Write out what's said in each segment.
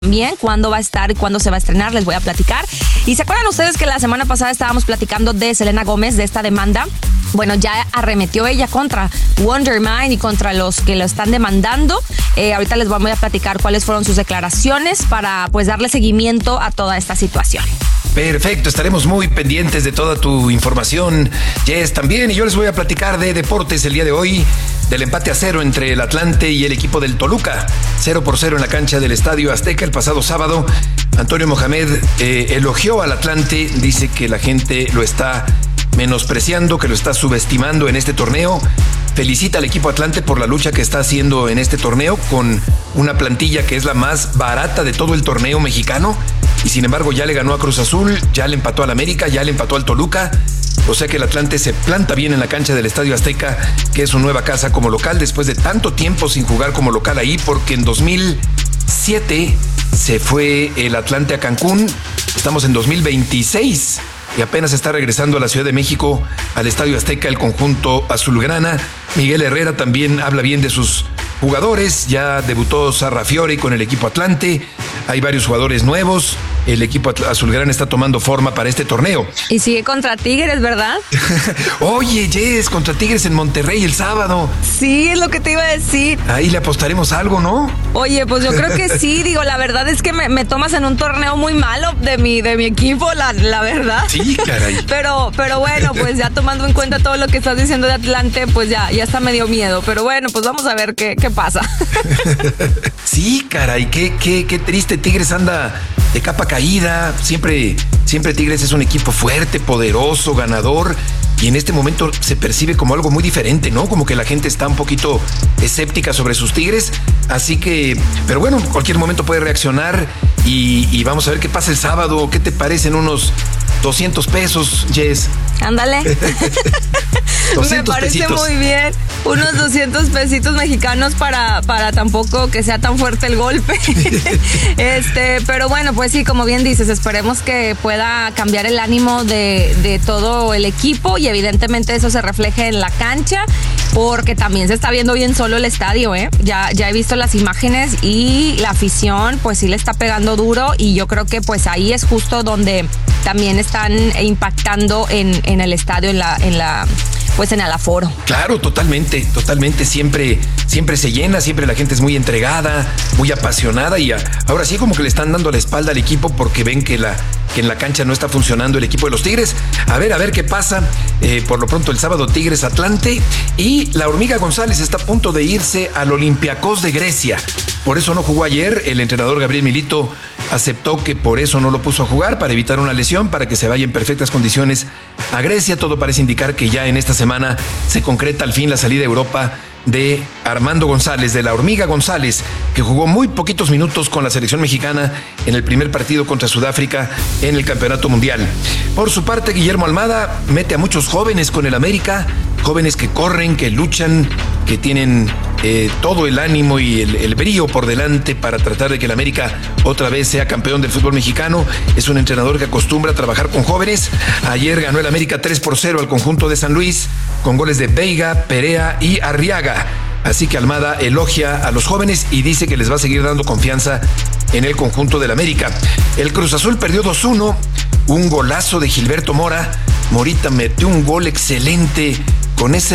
Bien, cuándo va a estar y cuándo se va a estrenar, les voy a platicar. Y se acuerdan ustedes que la semana pasada estábamos platicando de Selena Gómez, de esta demanda. Bueno, ya arremetió ella contra Wonder Mind y contra los que lo están demandando. Ahorita les voy a platicar cuáles fueron sus declaraciones para pues darle seguimiento a toda esta situación. Perfecto, estaremos muy pendientes de toda tu información, Jess, también. Y yo les voy a platicar de deportes el día de hoy, del empate a 0 entre el Atlante y el equipo del Toluca. 0-0 en la cancha del Estadio Azteca el pasado sábado. Antonio Mohamed elogió al Atlante, dice que la gente lo está menospreciando, que lo está subestimando en este torneo. Felicita al equipo Atlante por la lucha que está haciendo en este torneo con una plantilla que es la más barata de todo el torneo mexicano y sin embargo ya le ganó a Cruz Azul, ya le empató al América, ya le empató al Toluca. O sea que el Atlante se planta bien en la cancha del Estadio Azteca, que es su nueva casa como local después de tanto tiempo sin jugar como local ahí, porque en 2007 se fue el Atlante a Cancún. Estamos en 2026 y apenas está regresando a la Ciudad de México, al Estadio Azteca, el conjunto azulgrana. Miguel Herrera también habla bien de sus jugadores. Ya debutó Sarrafiore con el equipo Atlante. Hay varios jugadores nuevos. El equipo azulgrana está tomando forma para este torneo. Y sigue contra Tigres, ¿verdad? Oye, Jess, contra Tigres en Monterrey el sábado. Sí, es lo que te iba a decir. Ahí le apostaremos algo, ¿no? Oye, pues yo creo que sí. Digo, la verdad es que me tomas en un torneo muy malo de mi equipo, la verdad. Sí, caray. Pero bueno, pues ya tomando en cuenta todo lo que estás diciendo de Atlante, pues ya hasta me dio miedo. Pero bueno, pues vamos a ver qué pasa. Sí, caray, qué triste. Tigres anda de capa caída. Siempre Tigres es un equipo fuerte, poderoso, ganador. Y en este momento se percibe como algo muy diferente, ¿no? Como que la gente está un poquito escéptica sobre sus Tigres. Así que, pero bueno, cualquier momento puede reaccionar y vamos a ver qué pasa el sábado. ¿Qué te parecen unos 200 pesos, Jess? Ándale. 200 Me parece pesitos. muy bien. Unos 200 pesitos mexicanos para tampoco que sea tan fuerte el golpe. Pero bueno, pues sí, como bien dices, esperemos que pueda cambiar el ánimo de todo el equipo y evidentemente eso se refleje en la cancha, porque también se está viendo bien solo el estadio, ¿eh? Ya he visto las imágenes y la afición pues sí le está pegando duro y yo creo que pues ahí es justo donde también están impactando en el estadio, en el aforo. Claro, totalmente. Siempre se llena, siempre la gente es muy entregada, muy apasionada y ahora sí como que le están dando la espalda al equipo porque ven que en la cancha no está funcionando el equipo de los Tigres. A ver qué pasa. Por lo pronto el sábado Tigres Atlante y la Hormiga González está a punto de irse al Olympiacos de Grecia. Por eso no jugó ayer. El entrenador Gabriel Milito aceptó que por eso no lo puso a jugar, para evitar una lesión, para que se vaya en perfectas condiciones a Grecia. Todo parece indicar que ya en esta semana se concreta al fin la salida a Europa de Armando González, de la Hormiga González, que jugó muy poquitos minutos con la selección mexicana en el primer partido contra Sudáfrica en el Campeonato Mundial. Por su parte, Guillermo Almada mete a muchos jóvenes con el América, jóvenes que corren, que luchan, que tienen todo el ánimo y el brío por delante para tratar de que el América otra vez sea campeón del fútbol mexicano. Es un entrenador que acostumbra a trabajar con jóvenes. Ayer ganó el América 3-0 al conjunto de San Luis con goles de Veiga, Perea y Arriaga. Así que Almada elogia a los jóvenes y dice que les va a seguir dando confianza en el conjunto del América. El Cruz Azul perdió 2-1, un golazo de Gilberto Mora. Morita metió un gol excelente con esa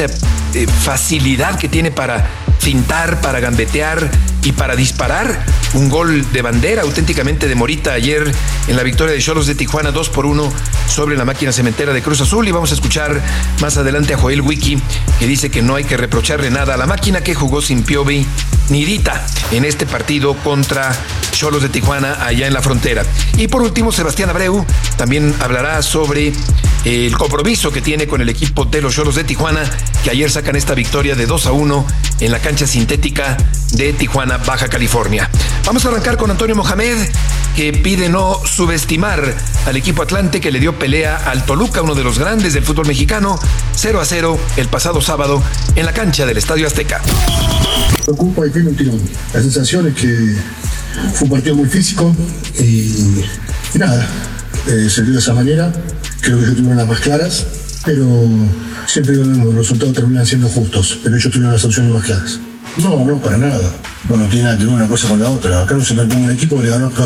facilidad que tiene para fintar, para gambetear y para disparar. Un gol de bandera auténticamente de Morita ayer en la victoria de Xolos de Tijuana 2-1 sobre la máquina cementera de Cruz Azul. Y vamos a escuchar más adelante a Joel Wiki, que dice que no hay que reprocharle nada a la máquina, que jugó sin Piovi ni Dita en este partido contra Xolos de Tijuana allá en la frontera. Y por último, Sebastián Abreu también hablará sobre el compromiso que tiene con el equipo de los Xolos de Tijuana, que ayer sacan esta victoria de 2-1 en la cancha sintética de Tijuana, Baja California. Vamos a arrancar con Antonio Mohamed, que pide no subestimar al equipo Atlante, que le dio pelea al Toluca, uno de los grandes del fútbol mexicano, 0-0 el pasado sábado en la cancha del Estadio Azteca. Me preocupa y tiene un tirón. La sensación es que fue un partido muy físico y nada, se dio de esa manera. Creo que ellos tuvieron las más claras, pero siempre digo, los resultados terminan siendo justos, pero ellos tuvieron las opciones más claras. No, para nada. No tiene nada que ver una cosa con la otra. Acá nos enfrentamos a un equipo que le ganó